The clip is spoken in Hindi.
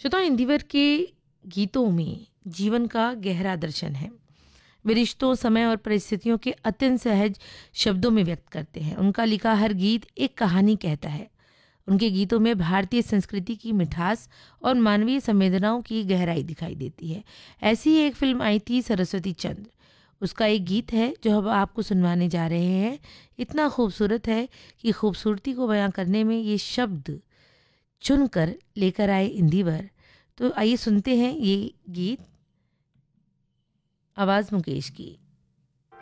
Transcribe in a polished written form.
श्रोताओं, इंदिवर के गीतों में जीवन का गहरा दर्शन है। वे रिश्तों, समय और परिस्थितियों के अत्यंत सहज शब्दों में व्यक्त करते हैं। उनका लिखा हर गीत एक कहानी कहता है। उनके गीतों में भारतीय संस्कृति की मिठास और मानवीय संवेदनाओं की गहराई दिखाई देती है। ऐसी ही एक फिल्म आई थी, सरस्वती चंद्र। उसका एक गीत है जो अब आपको सुनवाने जा रहे हैं। इतना खूबसूरत है कि खूबसूरती को बयां करने में ये शब्द चुनकर लेकर आए इंदिवर। तो आइए सुनते हैं ये गीत, आवाज़ मुकेश की।